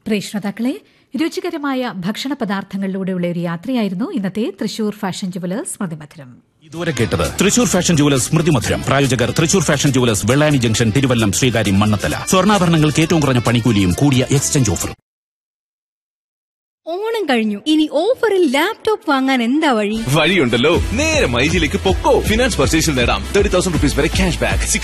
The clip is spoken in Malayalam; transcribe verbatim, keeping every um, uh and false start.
പ്രിയ ശ്രോതാക്കളെ, രുചികരമായ ഭക്ഷണ പദാർത്ഥങ്ങളിലൂടെയുള്ള ഒരു യാത്രയായിരുന്നു ഇന്നത്തെ തൃശൂർ ഫാഷൻ ജുവലേഴ്സ് സ്മൃതിമധുരം. ഇതുവരെ കേട്ടത് തൃശൂർ ഫാഷൻ ജുവലേഴ്സ് സ്മൃതിമധുരം. പ്രായോജകർ Thrissur fashion jewellers, Vellani junction, Thiruvallam, Sreekaryam, Mannathala. സ്വർണ്ണാഭരണങ്ങൾക്ക് ഏറ്റവും കുറഞ്ഞ പണിക്കൂലിയും കൂടിയ എക്സ്ചേഞ്ച് ഓഫറും. ഓണം കഴിഞ്ഞു, ഇനി ഓഫറിൽ ലാപ്ടോപ്പ് വാങ്ങാൻ എന്താ വഴി? വഴിയുണ്ടല്ലോ, നേരെ മൈജിയിലേക്ക് പൊക്കോ. ഫിനാൻസ് പർച്ചേസിൽ നേടാം തേർട്ടി തൗസൻഡ് റുപ്പീസ് വരെ ക്യാഷ് ബാക്ക്,